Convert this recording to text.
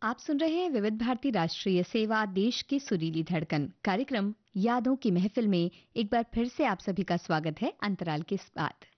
आप सुन रहे हैं विविध भारती राष्ट्रीय सेवा, देश की सुरीली धड़कन कार्यक्रम यादों की महफिल में। एक बार फिर से आप सभी का स्वागत है अंतराल के बाद।